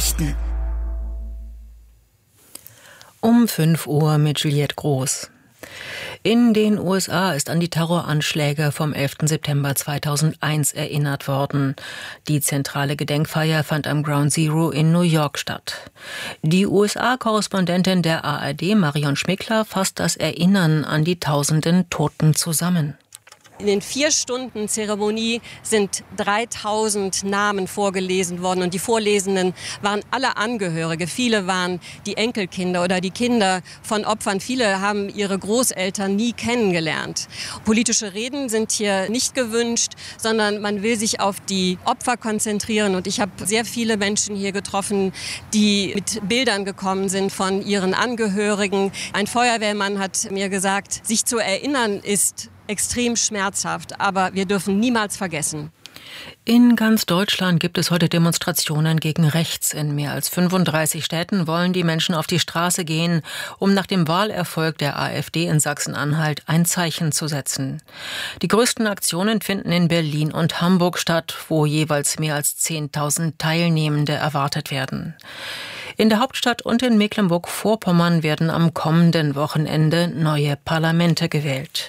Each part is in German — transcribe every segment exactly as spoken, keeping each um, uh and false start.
Nachrichten. Um fünf Uhr mit Juliette Groß. In den U S A ist an die Terroranschläge vom elften September zweitausendeins erinnert worden. Die zentrale Gedenkfeier fand am Ground Zero in New York statt. Die U S A-Korrespondentin der A R D, Marion Schmickler, fasst das Erinnern an die tausenden Toten zusammen. In den vier Stunden Zeremonie sind dreitausend Namen vorgelesen worden und die Vorlesenden waren alle Angehörige. Viele waren die Enkelkinder oder die Kinder von Opfern. Viele haben ihre Großeltern nie kennengelernt. Politische Reden sind hier nicht gewünscht, sondern man will sich auf die Opfer konzentrieren. Und ich habe sehr viele Menschen hier getroffen, die mit Bildern gekommen sind von ihren Angehörigen. Ein Feuerwehrmann hat mir gesagt, sich zu erinnern ist extrem schmerzhaft, aber wir dürfen niemals vergessen. In ganz Deutschland gibt es heute Demonstrationen gegen rechts. In mehr als fünfunddreißig Städten wollen die Menschen auf die Straße gehen, um nach dem Wahlerfolg der AfD in Sachsen-Anhalt ein Zeichen zu setzen. Die größten Aktionen finden in Berlin und Hamburg statt, wo jeweils mehr als zehntausend Teilnehmende erwartet werden. In der Hauptstadt und in Mecklenburg-Vorpommern werden am kommenden Wochenende neue Parlamente gewählt.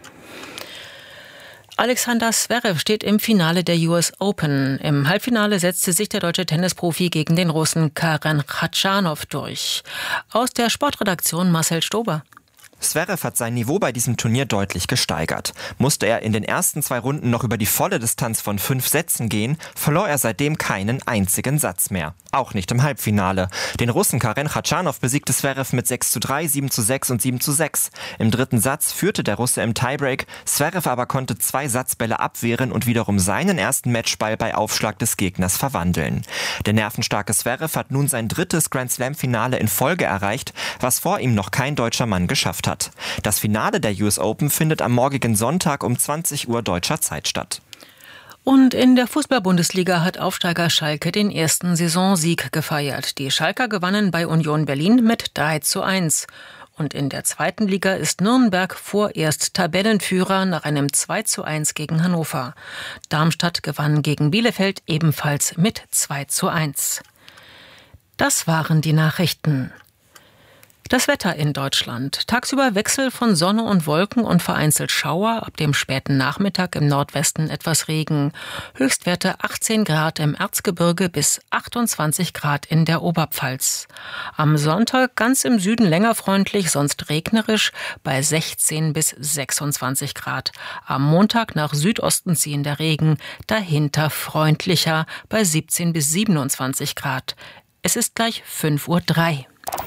Alexander Zverev steht im Finale der U S Open. Im Halbfinale setzte sich der deutsche Tennisprofi gegen den Russen Karen Khachanov durch. Aus der Sportredaktion Marcel Stober. Zverev hat sein Niveau bei diesem Turnier deutlich gesteigert. Musste er in den ersten zwei Runden noch über die volle Distanz von fünf Sätzen gehen, verlor er seitdem keinen einzigen Satz mehr. Auch nicht im Halbfinale. Den Russen Karen Khachanov besiegte Zverev mit sechs zu drei, sieben zu sechs und sieben zu sechs. Im dritten Satz führte der Russe im Tiebreak. Zverev aber konnte zwei Satzbälle abwehren und wiederum seinen ersten Matchball bei Aufschlag des Gegners verwandeln. Der nervenstarke Zverev hat nun sein drittes Grand-Slam-Finale in Folge erreicht, was vor ihm noch kein deutscher Mann geschafft hat. Das Finale der U S Open findet am morgigen Sonntag um zwanzig Uhr deutscher Zeit statt. Und in der Fußball-Bundesliga hat Aufsteiger Schalke den ersten Saisonsieg gefeiert. Die Schalker gewannen bei Union Berlin mit drei zu eins. Und in der zweiten Liga ist Nürnberg vorerst Tabellenführer nach einem zwei zu eins gegen Hannover. Darmstadt gewann gegen Bielefeld ebenfalls mit zwei zu eins. Das waren die Nachrichten. Das Wetter in Deutschland. Tagsüber Wechsel von Sonne und Wolken und vereinzelt Schauer, ab dem späten Nachmittag im Nordwesten etwas Regen. Höchstwerte achtzehn Grad im Erzgebirge bis achtundzwanzig Grad in der Oberpfalz. Am Sonntag ganz im Süden länger freundlich, sonst regnerisch bei sechzehn bis sechsundzwanzig Grad. Am Montag nach Südosten ziehender Regen, dahinter freundlicher bei siebzehn bis siebenundzwanzig Grad. Es ist gleich fünf Uhr drei.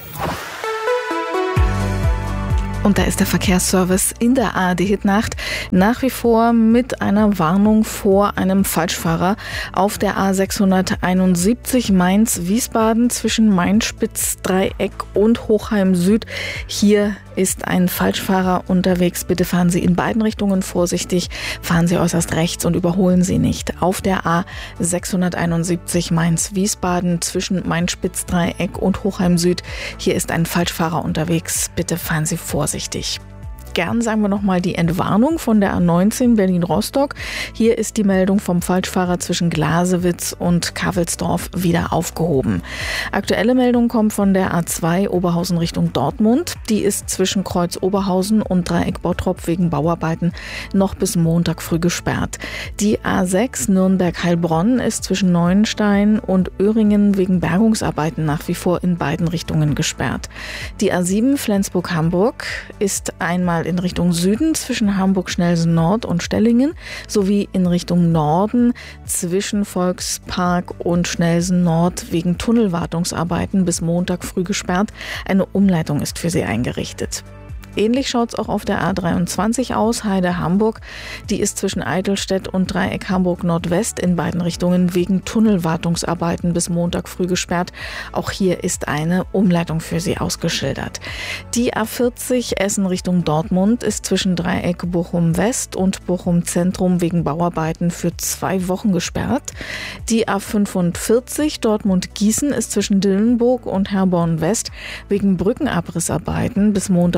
Und da ist der Verkehrsservice in der A R D-Hitnacht nach wie vor mit einer Warnung vor einem Falschfahrer auf der A sechshunderteinundsiebzig Mainz-Wiesbaden zwischen Main-Spitz-Dreieck und Hochheim Süd. Hier ist ein Falschfahrer unterwegs. Bitte fahren Sie in beiden Richtungen vorsichtig. Fahren Sie äußerst rechts und überholen Sie nicht. Auf der A sechshunderteinundsiebzig Mainz-Wiesbaden zwischen Main-Spitz-Dreieck und Hochheim Süd. Hier ist ein Falschfahrer unterwegs. Bitte fahren Sie vorsichtig. Gern sagen wir nochmal die Entwarnung von der A neunzehn Berlin-Rostock. Hier ist die Meldung vom Falschfahrer zwischen Glasewitz und Kavelsdorf wieder aufgehoben. Aktuelle Meldung kommt von der A zwei Oberhausen Richtung Dortmund. Die ist zwischen Kreuz Oberhausen und Dreieck Bottrop wegen Bauarbeiten noch bis Montag früh gesperrt. Die A sechs Nürnberg-Heilbronn ist zwischen Neuenstein und Öhringen wegen Bergungsarbeiten nach wie vor in beiden Richtungen gesperrt. Die A sieben Flensburg-Hamburg ist einmal in Richtung Süden zwischen Hamburg-Schnelsen-Nord und Stellingen sowie in Richtung Norden zwischen Volkspark und Schnelsen-Nord wegen Tunnelwartungsarbeiten bis Montag früh gesperrt. Eine Umleitung ist für sie eingerichtet. Ähnlich schaut es auch auf der A dreiundzwanzig aus, Heide-Hamburg. Die ist zwischen Eidelstedt und Dreieck Hamburg-Nordwest in beiden Richtungen wegen Tunnelwartungsarbeiten bis Montag früh gesperrt. Auch hier ist eine Umleitung für Sie ausgeschildert. Die A vierzig Essen Richtung Dortmund ist zwischen Dreieck Bochum-West und Bochum-Zentrum wegen Bauarbeiten für zwei Wochen gesperrt. Die A fünfundvierzig Dortmund-Gießen ist zwischen Dillenburg und Herborn-West wegen Brückenabrissarbeiten bis Montagmorgen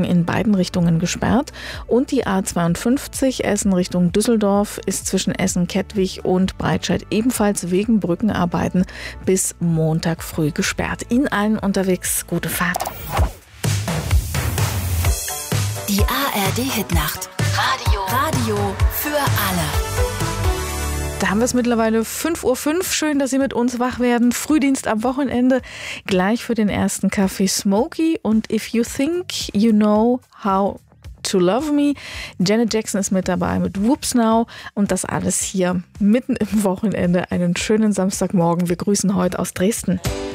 morgen in beiden Richtungen gesperrt. Und die A zweiundfünfzig Essen Richtung Düsseldorf ist zwischen Essen-Kettwig und Breitscheid ebenfalls wegen Brückenarbeiten bis Montag früh gesperrt. Ihnen allen unterwegs gute Fahrt. Die A R D-Hitnacht. Radio. Radio für alle. Da haben wir es mittlerweile fünf Uhr fünf. Schön, dass Sie mit uns wach werden. Frühdienst am Wochenende. Gleich für den ersten Kaffee Smokey. Und If You Think You Know How to Love Me. Janet Jackson ist mit dabei mit Whoops Now. Und das alles hier mitten im Wochenende. Einen schönen Samstagmorgen. Wir grüßen heute aus Dresden.